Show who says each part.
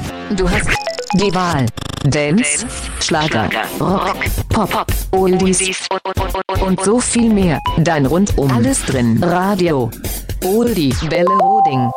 Speaker 1: Du hast die Wahl. Dance, Schlager, Rock, Pop, Oldies und so viel mehr. Dein rundum alles drin. Radio Oldie Welle Roding.